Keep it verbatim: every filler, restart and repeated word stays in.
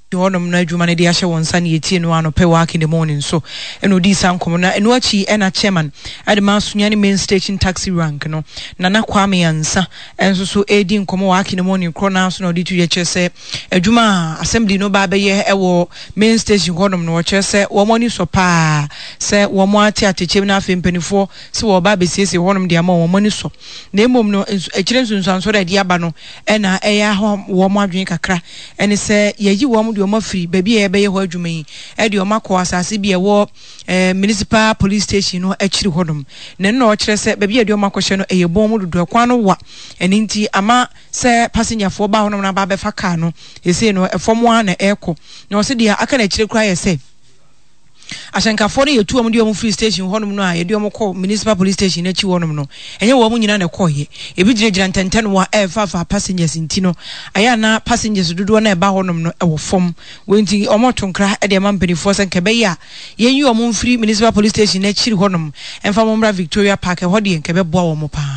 honom na adwuma ne de ahye won sa ne yetie no ano pe work in the morning so eno di san komo na eno achi ena chairman adema sunya ne main station taxi rank no na na kwame yansa enso so edi nkomo work in the morning kro na so na odi tu ye chese adwuma assembly no ba be ye ewo main station honom no chese wo moni so pa se wo mo ati atechem na afempanifo se wo ba be siesie honom de ama wo moni so na emom no ekire nsunsan so da de aba no ena eya ho wo mo adwen kakra ene se yeyi wo mo de o free baby e be ye ho adwuma yi e de o makọ asase bi e wo eh, municipal police station no akiri hodom ne no o kire se baby e de o makọ no e ye bom dodo kwa no wa eni nti ama se passenger fo ba hodom na ba be fa car no e se no e fom wa na eko na o se de aka na kire kra ye se ashanka for ye tu am de o free station honum no a ye de o call municipal police station na chi honum no enye wo mu nyina na koye e bi gire gire ntenten wa e fa fa passengers nti no aya na passengers dodo na e ba honum no e wo fom wenti o motonkra e de mampanifo se nke be ya ye yi o mu free municipal police station na chi honum emfa mo mra Victoria Park e ho de nke be boa wo mo pa